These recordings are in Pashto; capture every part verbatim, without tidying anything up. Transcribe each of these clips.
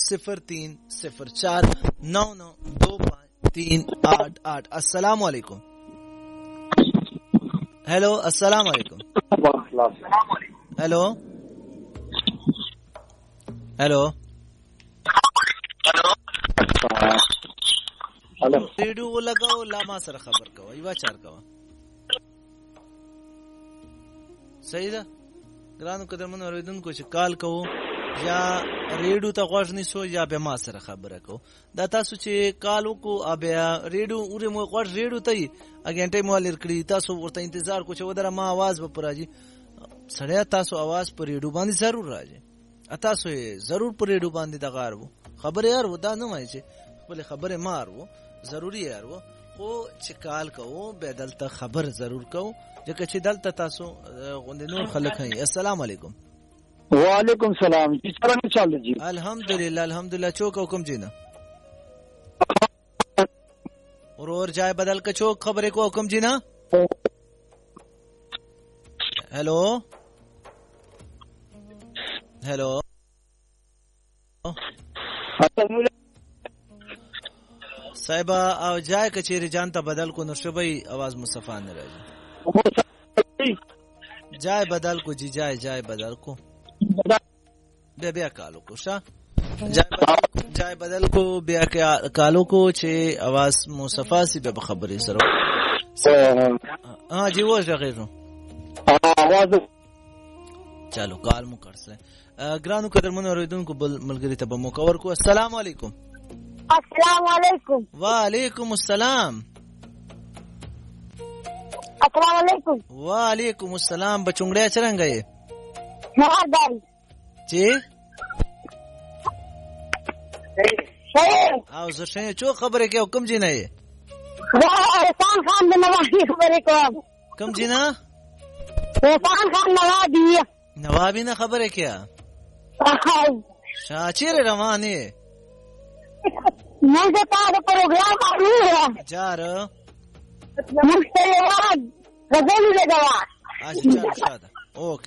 صفر تین صفر چار نو نو دو پانچ تین آٹھ آٹھ. السلام علیکم. ہیلو السلام علیکم. ہیلو ہیلو ریډیو لګاو لا ما سره خبر کوه یو چار کوه. صحیح ده ګرانو قدرمنو اوریدونکو چې کال کوو یا ریډیو ته غوږ نیسو یا به ما سره خبره کوو. دا تاسو چې کال وکړو بیا ریډیو اورې مو غوږ ریډیو ته یې اګنټې مو لر کړی تاسو ورته انتظار کو چې ودره ما आवाज به راځي. سړی تاسو आवाज پر ریډیو باندې ضرور راځي. تاسو ضرور پر ریډیو باندې د غارو خبره یار ودا نه وای چې خپل خبره مارو ضروری یار وو خو چې کال کوو به دلته خبر ضرور کوو ځکه چې دلته تاسو غوند نور خلک هي. السلام علیکم. وعلیکم السلام. جی څنګه چل جی؟ الحمدلله الحمدلله. چوک حکم جی نه اور اور جائے بدل کے چوک خبریں کو حکم جی نا. ہیلو ہیلو صاحبہ او جائے کچیری جانتا بدل کو نشبئی آواز مصطفیٰ نے رہی جائے بدل کو جی جائے جائے بدل کو بیا بیا کالو کو شا جائے بدل کو بیا کالو کو چھے آواز مصطفیٰ سی بیا خبری سرو. ہاں جی وہ رغیر رو چلو کال مو کر سلیں. گرانو قدر من اوریدون کو بل ملګری ته بمو کور کو. السلام علیکم. السلام علیکم. وعلیکم السلام. السلام علیکم. وعلیکم السلام. بچونګړیا څنګه یې؟ مهرباني. جی صحیح. او زه څنګه چو خبره کې حکم جی نه یې؟ احسان خان د نوابی خبرې کوم. کوم جی نه؟ احسان خان نوابی. نوابی نه خبره کې؟ شاچیر روانه موږ ته دا پروګرام اورو جار موږ ته یاد غزل لګوا. اچھا چلو شاده اوکے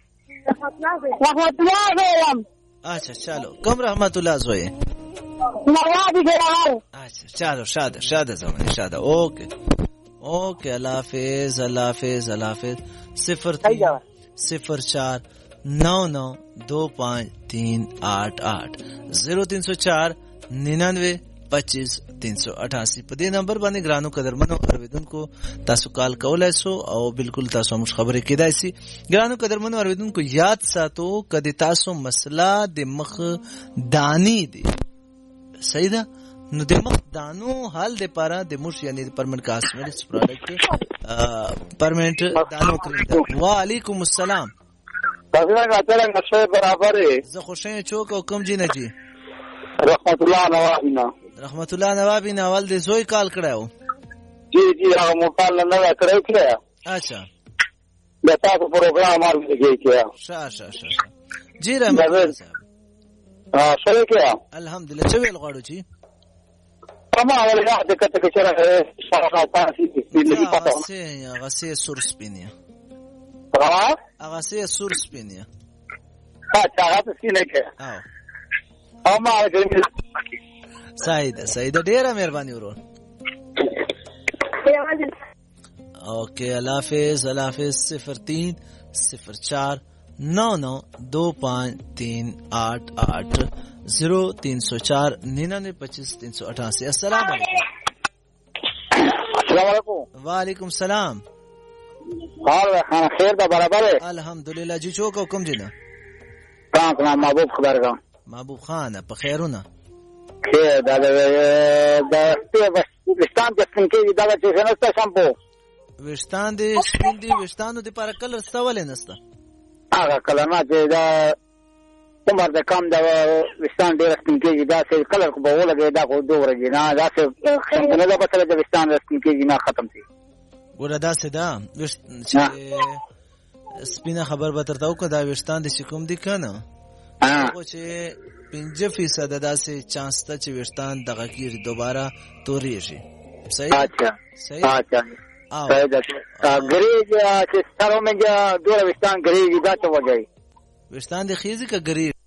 رحمت الله علیهم. اچھا چلو کوم رحمت الله زوی نوابی ګرار. اچھا چلو شاده شاده زمانه شاده اوکے اوکے. اللہ حافظ اللہ حافظ اللہ حافظ. صفر تین صفر چار نو نو دو پانچ تین آٹھ آٹھ زیرو تین سو چار ننانوے پچیس تین سو اٹھاسی په دې نمبر باندې ګرانو قدرمنو اوریدونکو تاسو کال کولای سو او بالکل تاسو موږ خبرې کېدای سي. ګرانو قدرمنو اوریدونکو یاد ساتو کدی تاسو مسله د مخ دانی دی صحیح ده نو د مخ دانو حل د پاره د موش یعنی د پرمنټ کاسمیټکس پروډکټ پرمنټ دانو کریم. وعلیکم السلام. څنګه څنګه څه برابر یې؟ زه خوشاله چوک او کوم جی نه جی؟ رحمت الله نوابی نه. رحمت الله نوابی نه ول دې زوی کال کړو. جی جی هغه مو کال نه کړو کړه. اچھا دا تاسو پروګرام مارګه کې کیا. شا شا شا جی رحمت الله صاحب. ها سره کیا. الحمدلله چې ویل غواړو چې کما اول نه د کته کې چر شاو تاسو دې پاتو. سه هغه سه سور سپینیا. ها هغه سه سور سپینیا. ها هغه څه نه کې. او او ما دې سعید سعید ډیره مهرباني ورو. اوکے اللہ حافظ اللہ حافظ. صفر تین صفر چار نو نو دو پانچ تین آٹھ آٹھ زیرو تین سو چار ننانوے پچیس تین سو اٹھاسی. السلام علیکم. السلام علیکم. وعلیکم السلام. حال خیر دا برابر ہے الحمدللہ. جی چوک حکم جی نا کہاں کہاں محبوب خبر کا محبوب خان په خیرونه خیر دا دا وستان د سپینکې دا چې نسته شامپو وستان دې سپین دي وستانو د پر کلر ستول نسته هغه کلر نه چې دا عمر د کم دا وستان ډېر سپینکې دا چې کلر کو به ولګي دا کو دوه ورځې نه دا چې نه دا په د وستان سپینکې نه ختم شي وردا سدا چې سپینه خبر به ترتاو که دا وستان د کوم دي کنه او چې پنځه فیصد داسې چانس ته چې وشتان دغه کیر دوباره توري شي. صحیح اچھا صحیح اچھا صحیح ده. ګریج چې ستارو مې دوه وشتان ګریج دا څه وځي وشتان د خيزي کا ګریج